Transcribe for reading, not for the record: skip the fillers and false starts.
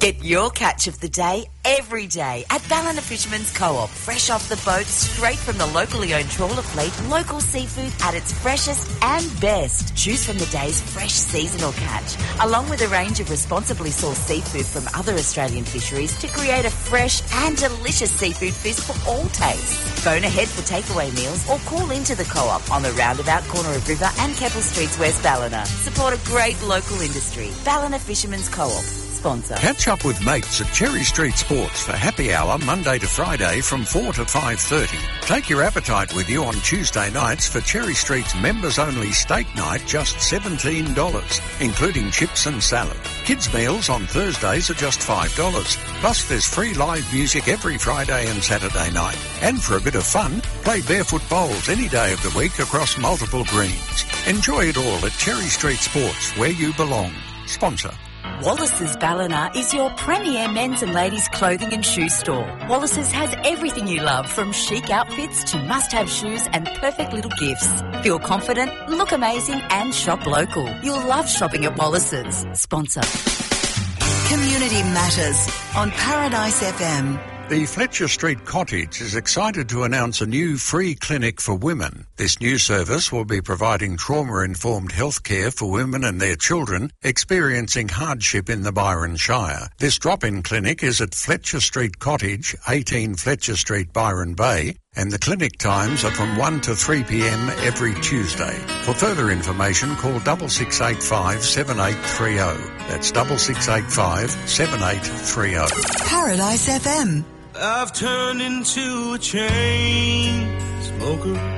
Get your catch of the day every day at Ballina Fisherman's Co-op. Fresh off the boat, straight from the locally owned trawler fleet, local seafood at its freshest and best. Choose from the day's fresh seasonal catch, along with a range of responsibly sourced seafood from other Australian fisheries to create a fresh and delicious seafood feast for all tastes. Phone ahead for takeaway meals or call into the Co-op on the roundabout corner of River and Keppel Streets, West Ballina. Support a great local industry. Ballina Fisherman's Co-op. Sponsor. Catch up with mates at Cherry Street Sports for happy hour Monday to Friday from 4 to 5:30. Take your appetite with you on Tuesday nights for Cherry Street's members-only steak night, just $17, including chips and salad. Kids' meals on Thursdays are just $5. Plus, there's free live music every Friday and Saturday night. And for a bit of fun, play barefoot bowls any day of the week across multiple greens. Enjoy it all at Cherry Street Sports, where you belong. Sponsor. Wallace's Ballina is your premier men's and ladies' clothing and shoe store. Wallace's has everything you love, from chic outfits to must-have shoes and perfect little gifts. Feel confident, look amazing and shop local. You'll love shopping at Wallace's. Sponsor. Community Matters on Paradise FM. The Fletcher Street Cottage is excited to announce a new free clinic for women. This new service will be providing trauma-informed health care for women and their children experiencing hardship in the Byron Shire. This drop-in clinic is at Fletcher Street Cottage, 18 Fletcher Street, Byron Bay, and the clinic times are from 1 to 3 p.m. every Tuesday. For further information, call 6685 7830. That's 6685 7830. Paradise FM. I've turned into a chain smoker.